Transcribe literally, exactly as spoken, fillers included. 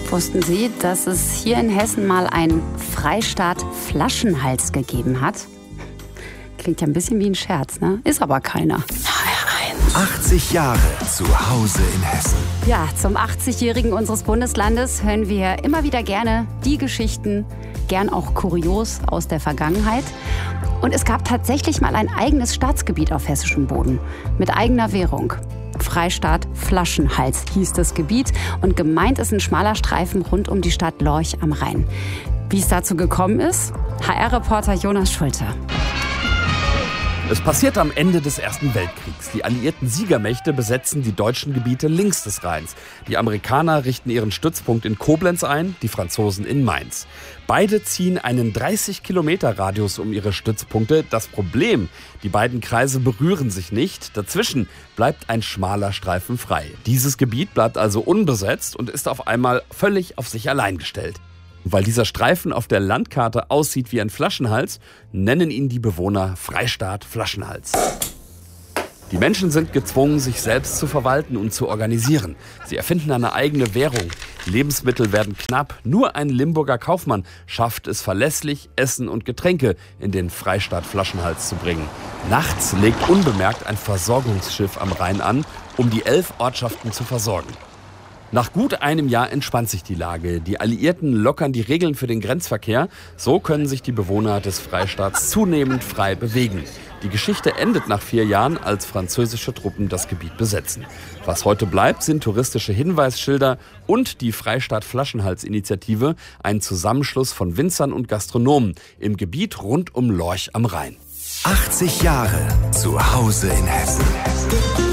Wussten Sie, dass es hier in Hessen mal einen Freistaat Flaschenhals gegeben hat? Klingt ja ein bisschen wie ein Scherz, ne? Ist aber keiner. achtzig Jahre zu Hause in Hessen. Ja, zum achtzigjährigen unseres Bundeslandes hören wir immer wieder gerne die Geschichten, gern auch kurios aus der Vergangenheit. Und es gab tatsächlich mal ein eigenes Staatsgebiet auf hessischem Boden mit eigener Währung. Freistaat Flaschenhals hieß das Gebiet und gemeint ist ein schmaler Streifen rund um die Stadt Lorch am Rhein. Wie es dazu gekommen ist? H R-Reporter Jonas Schulte. Es passiert am Ende des Ersten Weltkriegs. Die alliierten Siegermächte besetzen die deutschen Gebiete links des Rheins. Die Amerikaner richten ihren Stützpunkt in Koblenz ein, die Franzosen in Mainz. Beide ziehen einen dreißig Kilometer Radius um ihre Stützpunkte. Das Problem, die beiden Kreise berühren sich nicht. Dazwischen bleibt ein schmaler Streifen frei. Dieses Gebiet bleibt also unbesetzt und ist auf einmal völlig auf sich allein gestellt. Weil dieser Streifen auf der Landkarte aussieht wie ein Flaschenhals, nennen ihn die Bewohner Freistaat Flaschenhals. Die Menschen sind gezwungen, sich selbst zu verwalten und zu organisieren. Sie erfinden eine eigene Währung. Lebensmittel werden knapp. Nur ein Limburger Kaufmann schafft es verlässlich, Essen und Getränke in den Freistaat Flaschenhals zu bringen. Nachts legt unbemerkt ein Versorgungsschiff am Rhein an, um die elf Ortschaften zu versorgen. Nach gut einem Jahr entspannt sich die Lage. Die Alliierten lockern die Regeln für den Grenzverkehr. So können sich die Bewohner des Freistaats zunehmend frei bewegen. Die Geschichte endet nach vier Jahren, als französische Truppen das Gebiet besetzen. Was heute bleibt, sind touristische Hinweisschilder und die Freistaat-Flaschenhals-Initiative, ein Zusammenschluss von Winzern und Gastronomen im Gebiet rund um Lorch am Rhein. achtzig Jahre zu Hause in Hessen.